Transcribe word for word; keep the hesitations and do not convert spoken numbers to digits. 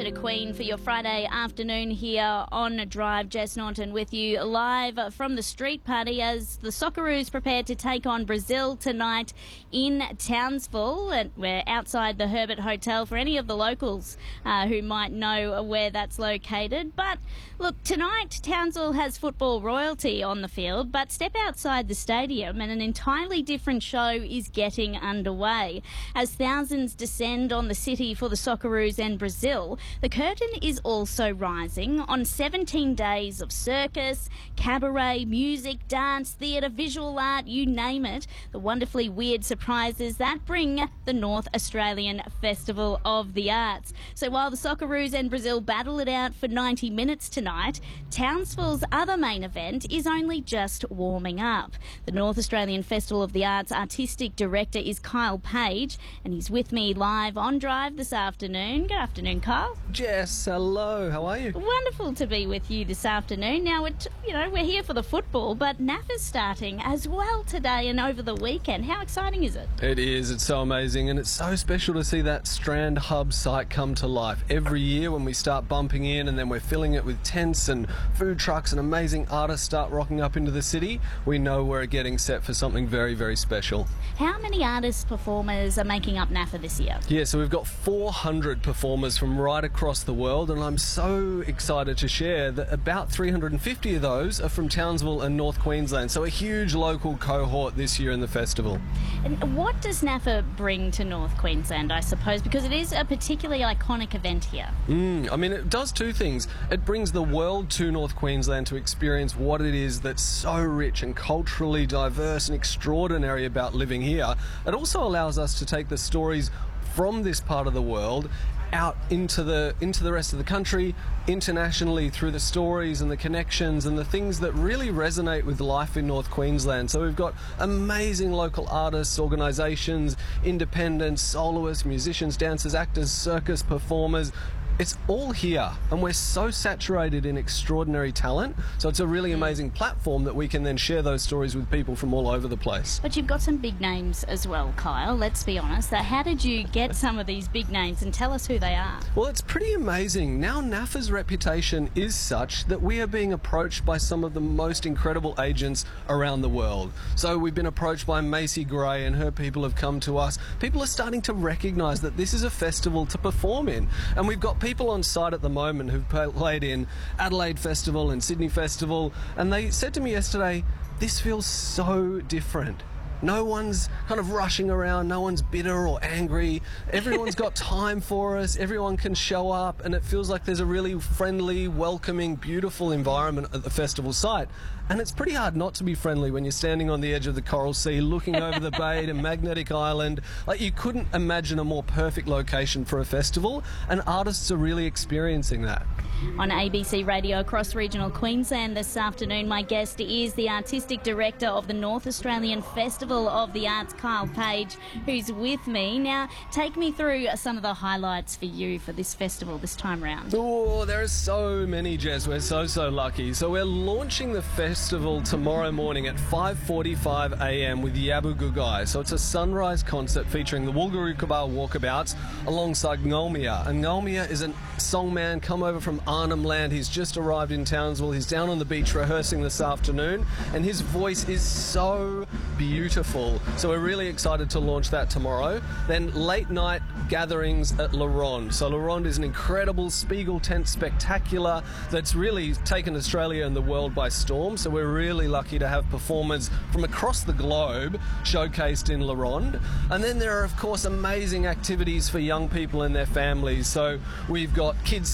bit of Queen for your Friday afternoon here on Drive. Jess Norton with you live from the street party as the Socceroos prepare to take on Brazil tonight in Townsville. And we're outside the Herbert Hotel for any of the locals uh, who might know where that's located. But look, tonight Townsville has football royalty on the field, but step outside the stadium and an entirely different show is getting underway. As thousands descend on the city for the Socceroos and Brazil, the curtain is also rising on seventeen days of circus, cabaret, music, dance, theatre, visual art, you name it. The wonderfully weird surprises that bring the North Australian Festival of the Arts. So while the Socceroos and Brazil battle it out for ninety minutes tonight, Townsville's other main event is only just warming up. The North Australian Festival of the Arts Artistic Director is Kyle Page, and he's with me live on Drive this afternoon. Good afternoon, Kyle. Jess, hello. How are you? Wonderful to be with you this afternoon. Now, it, you know, we're here for the football, but N A F is starting as well today and over the weekend. How exciting is it? It is. It's so amazing, and it's so special to see that Strand Hub site come to life. Every year when we start bumping in and then we're filling it with tents and food trucks and amazing artists start rocking up into the city, we know we're getting set for something very, very special. How many artists, performers are making up N A F A this year? Yeah, so we've got four hundred performers from right across the world, and I'm so excited to share that about three hundred fifty of those are from Townsville and North Queensland, so a huge local cohort this year in the festival. And what does N A F A bring to North Queensland, I suppose, because it is a particularly iconic event here? Mm, I mean, it does two things. It brings the world to North Queensland to experience what it is that's so rich and culturally diverse and extraordinary about living here. It also allows us to take the stories from this part of the world out into the into the rest of the country, internationally, through the stories and the connections and the things that really resonate with life in North Queensland. So we've got amazing local artists, organisations, independents, soloists, musicians, dancers, actors, circus performers. It's all here, and we're so saturated in extraordinary talent, so it's a really amazing platform that we can then share those stories with people from all over the place. But you've got some big names as well, Kyle, let's be honest. How did you get some of these big names, and tell us who they are? Well, it's pretty amazing. Now N A F A's reputation is such that we are being approached by some of the most incredible agents around the world. So we've been approached by Macy Gray, and her people have come to us. People are starting to recognise that this is a festival to perform in, and we've got people on site at the moment who've played in Adelaide Festival and Sydney Festival, and they said to me yesterday, this feels so different. No one's kind of rushing around, no one's bitter or angry, everyone's got time for us, everyone can show up, and it feels like there's a really friendly, welcoming, beautiful environment at the festival site. And it's pretty hard not to be friendly when you're standing on the edge of the Coral Sea looking over the bay to Magnetic Island. Like, you couldn't imagine a more perfect location for a festival, and artists are really experiencing that. On A B C Radio across regional Queensland this afternoon, my guest is the Artistic Director of the North Australian Festival of the Arts, Kyle Page, who's with me. Now, take me through some of the highlights for you for this festival this time round. Oh, there are so many, Jess. We're so, so lucky. So we're launching the festival tomorrow morning at five forty-five a m with Yabu Gugai. So it's a sunrise concert featuring the Woolgoorookabar Walkabouts alongside Ngolmia. And Ngolmia is a songman come over from Arnhem Land. He's just arrived in Townsville. He's down on the beach rehearsing this afternoon, and his voice is so beautiful. So we're really excited to launch that tomorrow. Then late night gatherings at La Ronde. So La Ronde is an incredible Spiegel tent spectacular that's really taken Australia and the world by storm. So we're really lucky to have performers from across the globe showcased in La Ronde. And then there are, of course, amazing activities for young people and their families. So we've got kids